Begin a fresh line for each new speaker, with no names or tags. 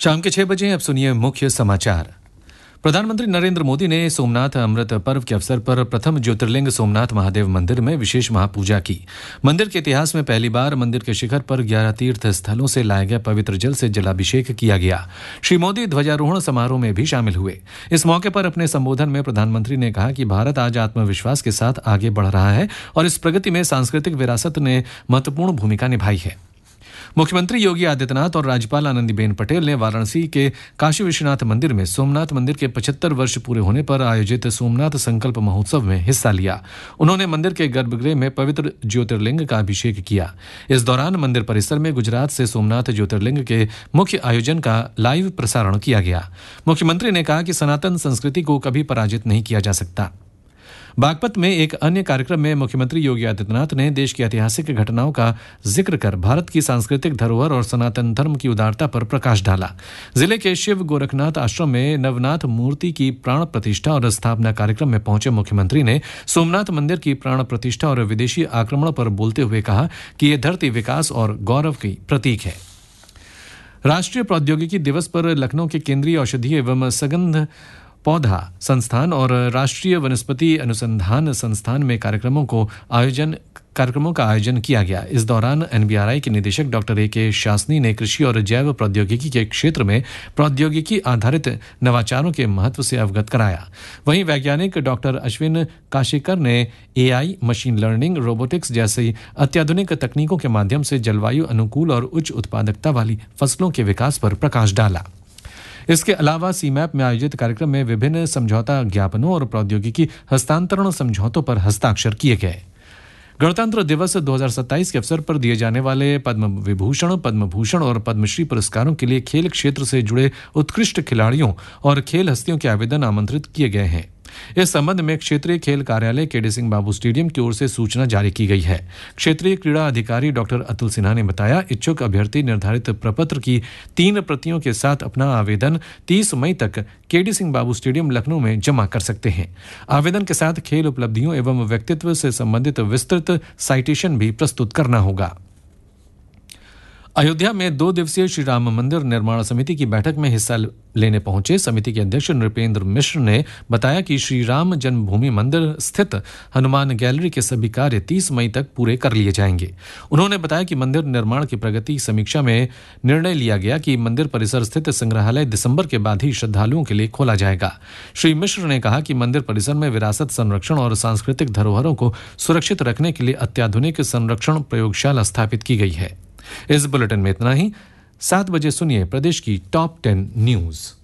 शाम के 6 बजे अब सुनिए मुख्य समाचार। प्रधानमंत्री नरेंद्र मोदी ने सोमनाथ अमृत पर्व के अवसर पर प्रथम ज्योतिर्लिंग सोमनाथ महादेव मंदिर में विशेष महापूजा की। मंदिर के इतिहास में पहली बार मंदिर के शिखर पर 11 तीर्थ स्थलों से लाए गए पवित्र जल से जलाभिषेक किया गया। श्री मोदी ध्वजारोहण समारोह में भी शामिल हुए। इस मौके पर अपने संबोधन में प्रधानमंत्री ने कहा कि भारत आज आत्मविश्वास के साथ आगे बढ़ रहा है और इस प्रगति में सांस्कृतिक विरासत ने महत्वपूर्ण भूमिका निभाई है। मुख्यमंत्री योगी आदित्यनाथ और राज्यपाल आनंदीबेन पटेल ने वाराणसी के काशी विश्वनाथ मंदिर में सोमनाथ मंदिर के 75 वर्ष पूरे होने पर आयोजित सोमनाथ संकल्प महोत्सव में हिस्सा लिया। उन्होंने मंदिर के गर्भगृह में पवित्र ज्योतिर्लिंग का अभिषेक किया। इस दौरान मंदिर परिसर में गुजरात से सोमनाथ ज्योतिर्लिंग के मुख्य आयोजन का लाइव प्रसारण किया गया। मुख्यमंत्री ने कहा कि सनातन संस्कृति को कभी पराजित नहीं किया जा सकता। बागपत में एक अन्य कार्यक्रम में मुख्यमंत्री योगी आदित्यनाथ ने देश की ऐतिहासिक घटनाओं का जिक्र कर भारत की सांस्कृतिक धरोहर और सनातन धर्म की उदारता पर प्रकाश डाला। जिले के शिव गोरखनाथ आश्रम में नवनाथ मूर्ति की प्राण प्रतिष्ठा और स्थापना कार्यक्रम में पहुंचे मुख्यमंत्री ने सोमनाथ मंदिर की प्राण प्रतिष्ठा और विदेशी आक्रमण पर बोलते हुए कहा कि यह धरती विकास और गौरव की प्रतीक है। राष्ट्रीय प्रौद्योगिकी दिवस पर लखनऊ के केंद्रीय औषधीय एवं सगंध पौधा संस्थान और राष्ट्रीय वनस्पति अनुसंधान संस्थान में कार्यक्रमों का आयोजन किया गया। इस दौरान एनबीआरआई के निदेशक डॉक्टर ए.के. शासनी ने कृषि और जैव प्रौद्योगिकी के क्षेत्र में प्रौद्योगिकी आधारित नवाचारों के महत्व से अवगत कराया। वहीं वैज्ञानिक डॉक्टर अश्विन काशीकर ने एआई, मशीन लर्निंग, रोबोटिक्स जैसी अत्याधुनिक तकनीकों के माध्यम से जलवायु अनुकूल और उच्च उत्पादकता वाली फसलों के विकास पर प्रकाश डाला। इसके अलावा सीमैप में आयोजित कार्यक्रम में विभिन्न समझौता ज्ञापनों और प्रौद्योगिकी हस्तांतरण समझौतों पर हस्ताक्षर किए गए। गणतंत्र दिवस 2027 के अवसर पर दिए जाने वाले पद्म विभूषण, पद्म भूषण और पद्मश्री पुरस्कारों के लिए खेल क्षेत्र से जुड़े उत्कृष्ट खिलाड़ियों और खेल हस्तियों के आवेदन आमंत्रित किए गए हैं। इस संबंध में क्षेत्रीय खेल कार्यालय केडी सिंह बाबू स्टेडियम की ओर से सूचना जारी की गई है। क्षेत्रीय क्रीड़ा अधिकारी डॉक्टर अतुल सिन्हा ने बताया, इच्छुक अभ्यर्थी निर्धारित प्रपत्र की 3 प्रतियों के साथ अपना आवेदन 30 मई तक केडी सिंह बाबू स्टेडियम लखनऊ में जमा कर सकते हैं। आवेदन के साथ खेल उपलब्धियों एवं व्यक्तित्व से संबंधित विस्तृत साइटेशन भी प्रस्तुत करना होगा। अयोध्या में 2 दिवसीय श्री राम मंदिर निर्माण समिति की बैठक में हिस्सा लेने पहुंचे समिति के अध्यक्ष नृपेंद्र मिश्र ने बताया कि श्री राम जन्मभूमि मंदिर स्थित हनुमान गैलरी के सभी कार्य 30 मई तक पूरे कर लिए जाएंगे। उन्होंने बताया कि मंदिर निर्माण की प्रगति समीक्षा में निर्णय लिया गया कि मंदिर परिसर स्थित संग्रहालय दिसंबर के बाद ही श्रद्धालुओं के लिए खोला जाएगा। श्री मिश्र ने कहा कि मंदिर परिसर में विरासत संरक्षण और सांस्कृतिक धरोहरों को सुरक्षित रखने के लिए अत्याधुनिक संरक्षण प्रयोगशाला स्थापित की गई है। इस बुलेटिन में इतना ही। 7 बजे सुनिए प्रदेश की टॉप 10 न्यूज।